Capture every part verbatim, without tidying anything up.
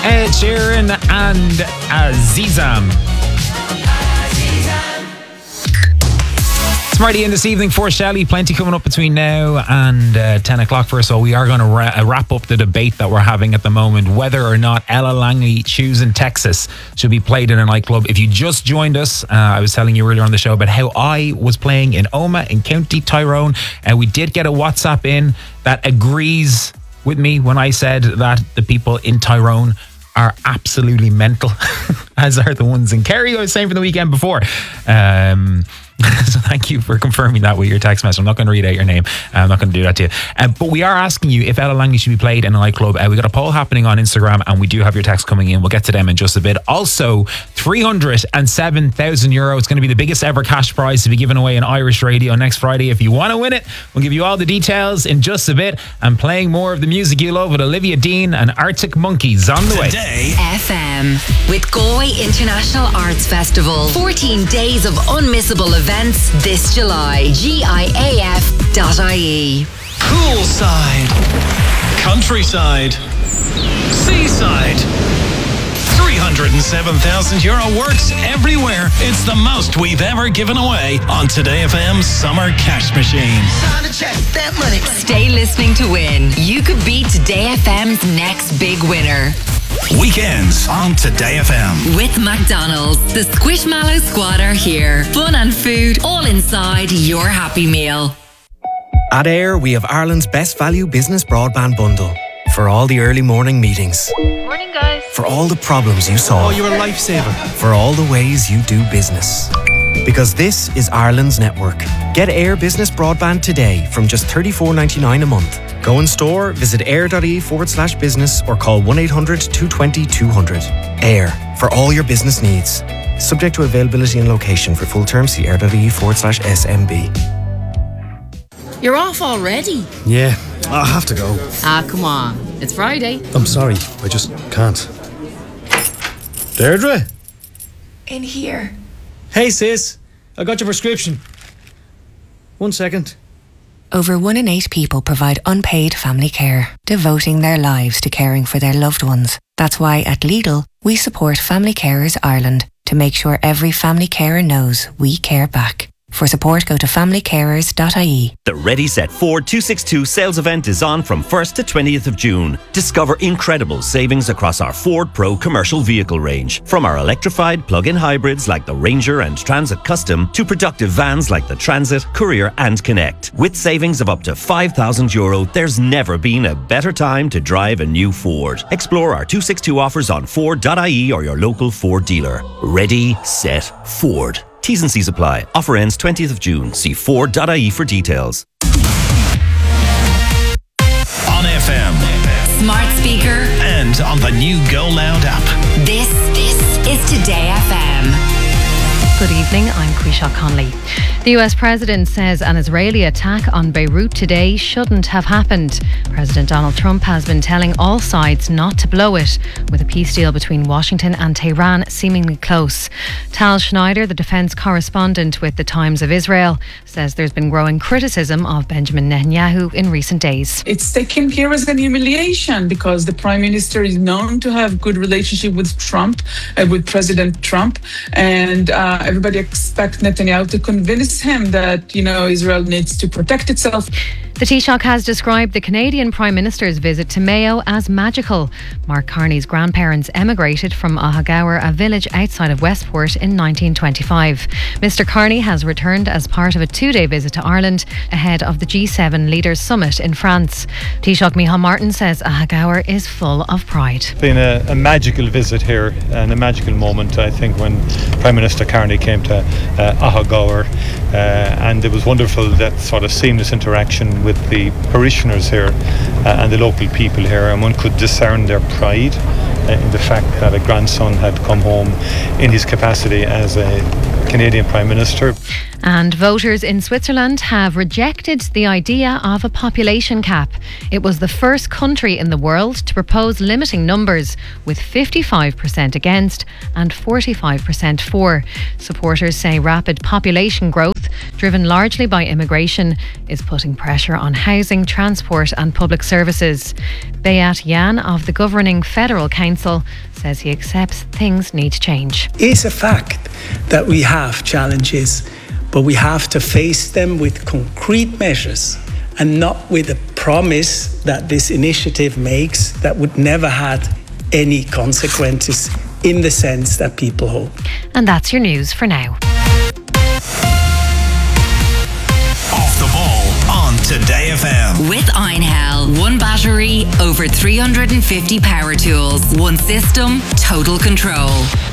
Ed Sheeran and Azizam. Smarty in this evening for Shelley. Plenty coming up between now and uh, ten o'clock for us. So we are going to ra- wrap up the debate that we're having at the moment, whether or not Ella Langley choosing Texas should be played in a nightclub. If you just joined us, uh, I was telling you earlier on the show about how I was playing in Omagh in County Tyrone, and we did get a WhatsApp in that agrees with me when I said that the people in Tyrone are absolutely mental, as are the ones in Kerry. I was saying from the weekend before. Um, so thank you for confirming that with your text message. I'm not going to read out your name. I'm not going to do that to you. Uh, but we are asking you if Ella Langley should be played in a nightclub. Uh, we got a poll happening on Instagram, and we do have your text coming in. We'll get to them in just a bit. Also, three hundred seven thousand euro. It's going to be the biggest ever cash prize to be given away in Irish radio next Friday. If you want to win it, we'll give you all the details in just a bit. And playing more of the music you love with Olivia Dean and Arctic Monkeys on the way. Today F M with Galway International Arts Festival. fourteen days of unmissable events this July. G I A F dot I E. Poolside, countryside, seaside. three hundred seven thousand euro works everywhere. It's the most we've ever given away on Today F M's Summer Cash Machine. Time to check that money. Stay listening to win. You could be Today F M's next big winner. Weekends on Today F M. With McDonald's, the Squishmallow Squad are here. Fun and food all inside your Happy Meal. At Air, we have Ireland's best value business broadband bundle. For all the early morning meetings. Morning, guys. For all the problems you solve. Oh, you're a lifesaver. For all the ways you do business. Because this is Ireland's network. Get Air Business Broadband today from just thirty-four ninety-nine a month. Go in store, visit air.ie forward slash business or call one eight hundred two two zero two hundred. Air, for all your business needs. Subject to availability and location. For full terms, see air.ie forward slash SMB. You're off already? Yeah, I have to go. Ah, come on. It's Friday. I'm sorry, I just can't. Deirdre? In here. Hey sis, I got your prescription. One second. Over one in eight people provide unpaid family care, devoting their lives to caring for their loved ones. That's why at Lidl, we support Family Carers Ireland to make sure every family carer knows we care back. For support, go to family carers dot I E. The Ready Set Ford two sixty-two sales event is on from first to twentieth of June. Discover incredible savings across our Ford Pro commercial vehicle range. From our electrified plug-in hybrids like the Ranger and Transit Custom to productive vans like the Transit, Courier and Connect. With savings of up to five thousand euro, there's never been a better time to drive a new Ford. Explore our two sixty-two offers on Ford dot I E or your local Ford dealer. Ready, Set, Ford. T's and C's apply. Offer ends twentieth of June. See Ford dot I E for details. On F M. Smart speaker. And on the new Go Loud app. This, this is Today F M. Good evening, I'm Quisha Conley. The U S President says an Israeli attack on Beirut today shouldn't have happened. President Donald Trump has been telling all sides not to blow it, with a peace deal between Washington and Tehran seemingly close. Tal Schneider, the defence correspondent with the Times of Israel, says there's been growing criticism of Benjamin Netanyahu in recent days. It's taken here as an humiliation because the Prime Minister is known to have good relationship with Trump, uh, with President Trump, and uh, everybody expects Netanyahu to convince him that, you know, Israel needs to protect itself. The Taoiseach has described the Canadian Prime Minister's visit to Mayo as magical. Mark Carney's grandparents emigrated from Ahagaur, a village outside of Westport, in nineteen twenty-five. Mister Carney has returned as part of a two-day visit to Ireland ahead of the G seven Leaders Summit in France. Taoiseach Micheál Martin says Ahagaur is full of pride. It's been a, a magical visit here and a magical moment, I think, when Prime Minister Carney came to uh, Ahagaur, uh, and it was wonderful, that sort of seamless interaction with the parishioners here uh, and the local people here, and one could discern their pride uh, in the fact that a grandson had come home in his capacity as a Canadian Prime Minister. And voters in Switzerland have rejected the idea of a population cap. It was the first country in the world to propose limiting numbers, with fifty-five percent against and forty-five percent for. Supporters say rapid population growth, driven largely by immigration, is putting pressure on housing, transport and public services. Beat Jan of the governing Federal Council says he accepts things need to change. It's a fact that we have challenges, but we have to face them with concrete measures and not with a promise that this initiative makes that would never had any consequences in the sense that people hope. And that's your news for now. Off the ball on Today F M. With Einhell, one battery, over three hundred fifty power tools, one system, total control.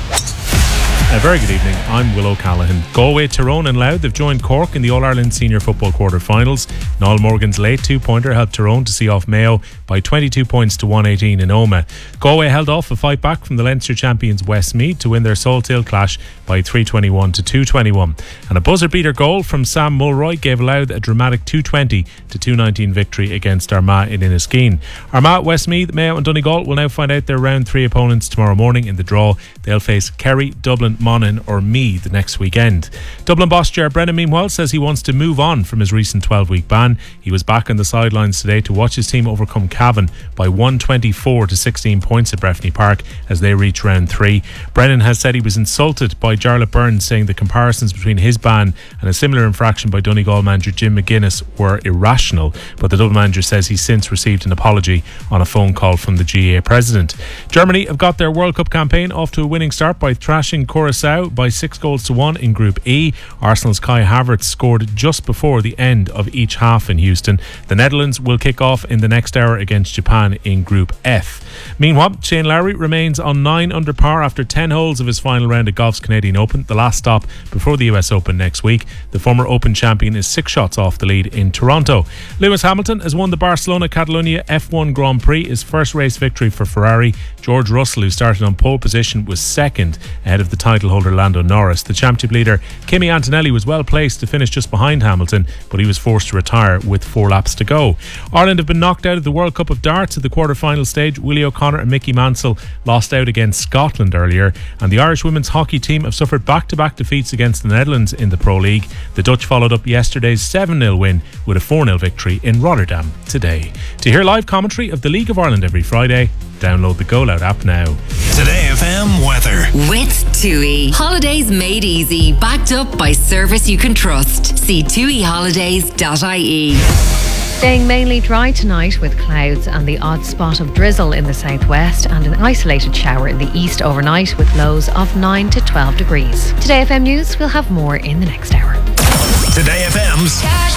A very good evening, I'm Will O'Callaghan. Galway, Tyrone and Louth have joined Cork in the All-Ireland Senior Football quarter-finals. Niall Morgan's late two-pointer helped Tyrone to see off Mayo by twenty-two points to one eighteen in Omagh. Galway held off a fight back from the Leinster champions Westmeath to win their Salthill clash by three twenty-one to two twenty-one. And a buzzer-beater goal from Sam Mulroy gave Louth a dramatic two twenty to two nineteen victory against Armagh in Inniskeen. Armagh, Westmeath, Mayo and Donegal will now find out their round three opponents tomorrow morning in the draw. They'll face Kerry, Dublin, Monaghan or Meath the next weekend. Dublin boss Ger Brennan meanwhile says he wants to move on from his recent twelve-week ban. He was back on the sidelines today to watch his team overcome Cavan by one twenty-four to sixteen points at Breffni Park as they reach round three. Brennan has said he was insulted by Jarlath Burns, saying the comparisons between his ban and a similar infraction by Donegal manager Jim McGuinness were irrational, but the Dublin manager says he's since received an apology on a phone call from the G A A president. Germany have got their World Cup campaign off to a winning start by thrashing Curaçao by six goals to one in Group E. Arsenal's Kai Havertz scored just before the end of each half in Houston. The Netherlands will kick off in the next hour against Japan in Group F. Meanwhile, Shane Lowry remains on nine under par after ten holes of his final round at golf's Canadian Open, the last stop before the U S Open next week. The former Open champion is six shots off the lead in Toronto. Lewis Hamilton has won the Barcelona Catalunya F one Grand Prix, his first race victory for Ferrari. George Russell, who started on pole position, was second ahead of the title holder Lando Norris. The championship leader Kimi Antonelli was well placed to finish just behind Hamilton, but he was forced to retire with four laps to go. Ireland have been knocked out of the World Cup of Darts at the quarter-final stage. Willie O'Connor and Mickey Mansell lost out against Scotland earlier, and the Irish women's hockey team have suffered back-to-back defeats against the Netherlands in the Pro League. The Dutch followed up yesterday's seven nil win with a four nil victory in Rotterdam today. To hear live commentary of the League of Ireland every Friday, download the Go Loud app now. Today F M weather. With TUI. Holidays made easy, backed up by service you can trust. See tui holidays dot I E. Staying mainly dry tonight with clouds and the odd spot of drizzle in the southwest and an isolated shower in the east overnight with lows of nine to twelve degrees. Today F M News, we'll have more in the next hour. Today F M's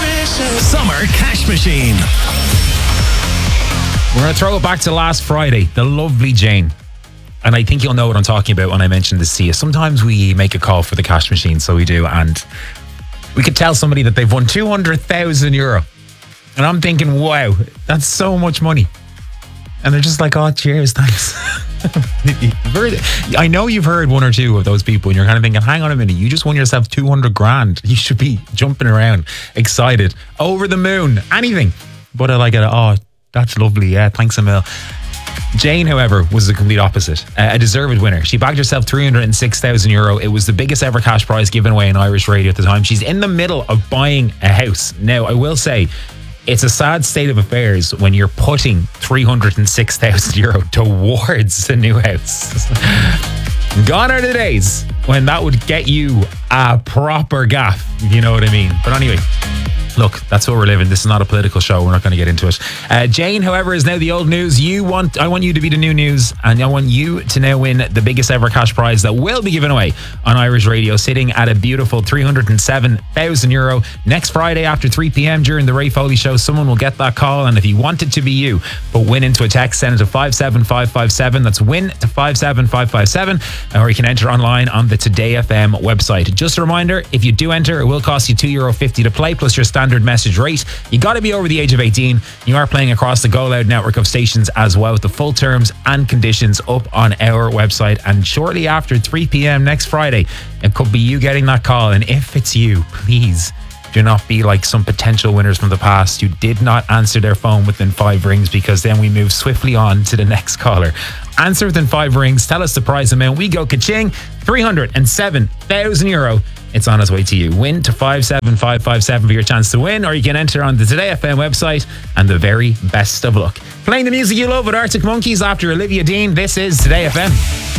Summer Cash Machine. We're going to throw it back to last Friday. The lovely Jane. And I think you'll know what I'm talking about when I mention this to you. Sometimes we make a call for the cash machine, so we do. And we could tell somebody that they've won two hundred thousand euro. And I'm thinking, wow, that's so much money. And they're just like, oh, cheers, thanks. I know you've heard one or two of those people and you're kind of thinking, hang on a minute, you just won yourself two hundred grand. You should be jumping around, excited, over the moon, anything. But I like it, oh, that's lovely, yeah, thanks a mil. Jane, however, was the complete opposite. Uh, a deserved winner. She bagged herself three hundred six thousand euro. It was the biggest ever cash prize given away in Irish radio at the time. She's in the middle of buying a house. Now, I will say, it's a sad state of affairs when you're putting three hundred six thousand euro towards a new house. Gone are the days when that would get you a proper gaff, if you know what I mean. But anyway, look, that's what we're living. This is not a political show. We're not going to get into it. Uh, Jane, however, is now the old news. You want, I want you to be the new news, and I want you to now win the biggest ever cash prize that will be given away on Irish Radio, sitting at a beautiful three hundred seven thousand euro. Next Friday after three p.m. during the Ray Foley Show, someone will get that call, and if you want it to be you, but win into a text, send it to five seven five five seven. That's win to five seven five five seven, or you can enter online on the Today F M website. Just a reminder, if you do enter, it will cost you two euro fifty to play, plus your standard standard message rate. You got to be over the age of eighteen. You are playing across the Go Loud network of stations as well, with the full terms and conditions up on our website. And shortly after three p.m. next Friday, it could be you getting that call. And if it's you, please do not be like some potential winners from the past who did not answer their phone within five rings, because then we move swiftly on to the next caller. Answer within five rings, tell us the prize amount. We go ka-ching, three hundred seven thousand euro. It's on its way to you. Win to five seven five five seven for your chance to win, or you can enter on the Today F M website. And the very best of luck. Playing the music you love with Arctic Monkeys after Olivia Dean. This is Today F M.